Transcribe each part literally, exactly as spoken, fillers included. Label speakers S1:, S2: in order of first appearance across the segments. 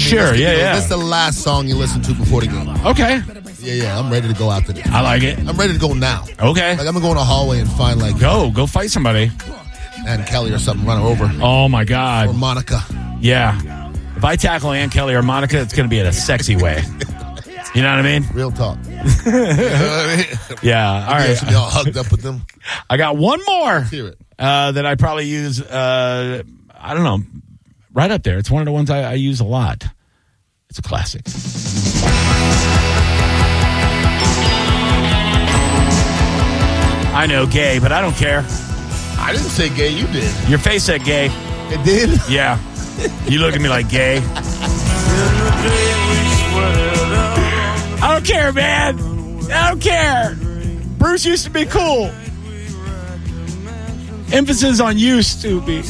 S1: Sure,
S2: this,
S1: yeah,
S2: you know,
S1: yeah.
S2: This is the last song you listen to before the game.
S1: Okay.
S2: Yeah, yeah, I'm ready to go after this.
S1: I like it.
S2: I'm ready to go now.
S1: Okay.
S2: Like, I'm going to go in a hallway and find, like...
S1: Go. Go fight somebody.
S2: Ann Kelly or something, run her over.
S1: Oh, my
S2: Or
S1: God.
S2: Monica.
S1: Yeah. If I tackle Ann Kelly or Monica, it's going to be in a sexy way. You know what I mean?
S2: Real talk. You know what I mean?
S1: Yeah. All
S2: Yeah,
S1: right.
S2: should be all hugged up with them.
S1: I got one more
S2: Let's hear it.
S1: uh, that I probably use, uh, I don't know, right up there. It's one of the ones I, I use a lot. It's a classic. I know, gay, but I don't care.
S2: I didn't say gay, you did.
S1: Your face said gay.
S2: It did?
S1: Yeah. You look at me like gay. I don't care, man. I don't care. Bruce used to be cool. Emphasis on used to be.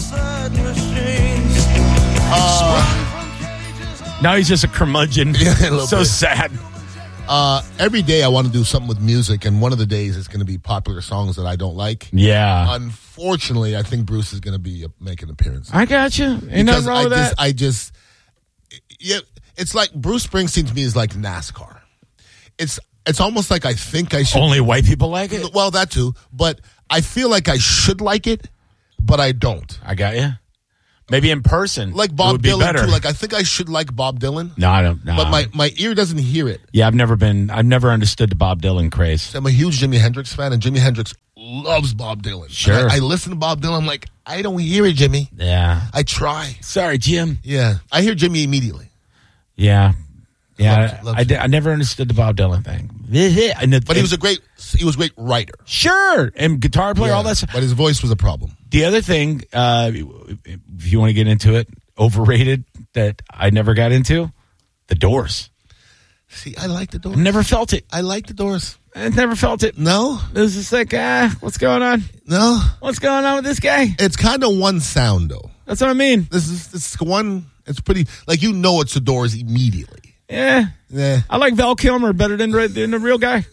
S2: Uh,
S1: Now he's just a curmudgeon.
S2: Yeah, a little
S1: so
S2: bit.
S1: sad.
S2: uh, every day I want to do something with music, and one of the days it's going to be popular songs that I don't like.
S1: Yeah.
S2: Unfortunately, I think Bruce is going to be uh, making an appearance.
S1: I got you. Ain't
S2: Because
S1: nothing wrong
S2: I
S1: with
S2: just,
S1: that.
S2: I just, yeah, it's like Bruce Springsteen to me is like NASCAR. It's it's almost like I think I should.
S1: Only white people like it?
S2: Well, that too, but I feel like I should like it, but I don't.
S1: I got you. Maybe in person.
S2: Like
S1: it
S2: Bob
S1: would be
S2: Dylan
S1: better.
S2: too. Like I think I should like Bob Dylan,
S1: no, I don't. No.
S2: but my, my ear doesn't hear it.
S1: yeah, I've never been. I've never understood the Bob Dylan craze.
S2: I'm a huge Jimi Hendrix fan, and Jimi Hendrix loves Bob Dylan.
S1: Sure.
S2: And I, I listen to Bob Dylan. I'm like, I don't hear it, Jimmy.
S1: Yeah.
S2: I try.
S1: Sorry, Jim.
S2: Yeah, I hear Jimmy immediately.
S1: Yeah. Yeah.
S2: Loves- loves
S1: I, I, I never understood the Bob Dylan thing. And the-
S2: But he was a great, he was a great writer.
S1: Sure. And guitar player,
S2: Yeah,
S1: all that stuff.
S2: But his voice was a problem.
S1: The other thing, uh, if you want to get into it, overrated that I never got into, The Doors.
S2: See, I like the Doors.
S1: I never felt it.
S2: I like the Doors.
S1: I never felt it.
S2: No,
S1: It was just like, ah, what's going on?
S2: no.
S1: What's going on with this guy?
S2: It's kind of one sound though.
S1: That's what I mean.
S2: This is this is one. It's pretty like you know it's the Doors immediately.
S1: Yeah.
S2: Yeah,
S1: I like Val Kilmer better than, than the real guy.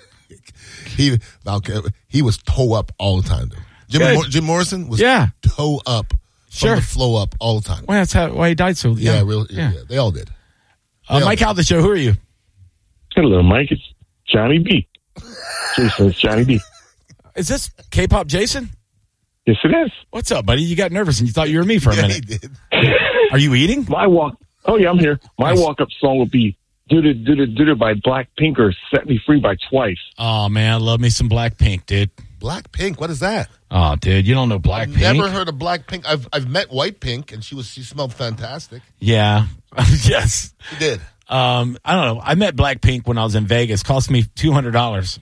S2: he Val, he was toe up all the time. Though. Jim
S1: Good.
S2: Mor- Jim Morrison was
S1: Yeah.
S2: toe up
S1: Sure.
S2: from the flow up all the time.
S1: Well, that's how, why he died so
S2: Yeah,
S1: young.
S2: real. Yeah. yeah, they all did.
S1: Uh,
S2: Yeah.
S1: Mike out the show. Who are you?
S3: Hello, Mike. It's Johnny B. Jason, it's Johnny B.
S1: Is this K-pop Jason?
S3: Yes, it is.
S1: What's up, buddy? You got nervous and you thought you were me for a
S2: Yeah, he
S1: minute.
S2: did.
S1: Are you eating?
S3: My walk. Oh yeah, I'm here. My
S1: Nice.
S3: walk-up song would be "Do Do Do Do Do" by Blackpink or "Set Me Free" by Twice.
S1: Oh, man. Love me some Blackpink, dude.
S2: Blackpink. What is that?
S1: Oh, dude. You don't know Blackpink?
S2: Never heard of Blackpink. I've I've met White Pink, and she was she smelled fantastic.
S1: Yeah. Yes.
S2: She did.
S1: Um, I don't know. I met Blackpink when I was in Vegas. Cost me two hundred dollars.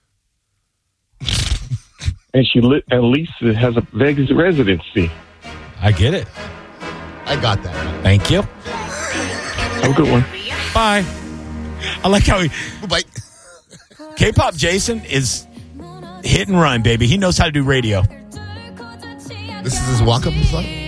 S3: And she lit, at least it has a Vegas residency.
S1: I get it.
S2: I got that.
S1: Thank you.
S3: Have a good one.
S1: Bye. I like how he,
S2: Bye.
S1: K-pop Jason is hit and run, baby. He knows how to do radio.
S2: This is his walk up song.